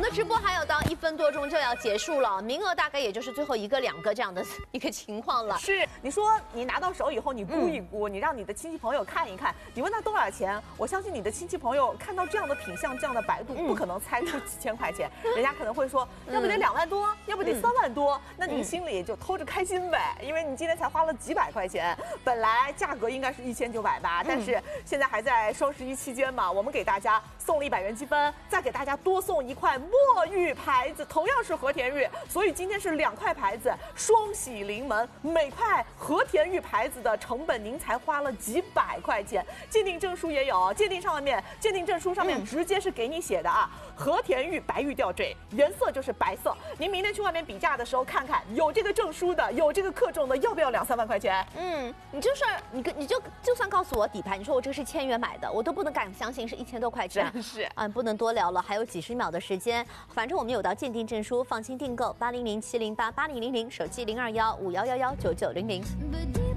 的直播还有到1分多钟就要结束了，名额大概也就是最后1个2个这样的一个情况了。 是，你说你拿到手以后，你估一估，你让你的亲戚朋友看一看，你问他多少钱，我相信你的亲戚朋友看到这样的品相、这样的白度，不可能猜出几千块钱，人家可能会说，要不得2万多，要不得3万多，那您心里就偷着开心呗，因为你今天才花了几百块钱，本来价格应该是1980，但是现在还在双11期间嘛，我们给大家送了100元积分，再给大家多送1块墨玉牌子，同样是和田玉，所以今天是2块牌子双喜临门，每块和田玉牌子的成本您才花了几百块钱，鉴定证书也有，鉴定证书上面直接是给你写的啊，和田玉白玉吊坠，原色就是白色。您明天去外面比价的时候看看，有这个证书的，有这个克重的，要不要2、3万块钱？ 你就是你就算告诉我底盘，你说我这个是1000元买的，我都不能敢相信是1000多块钱。 真是不能多聊了，还有几十秒的时间，反正我们有到鉴定证书，放心订购800-708-8000，手机021-5111-9900。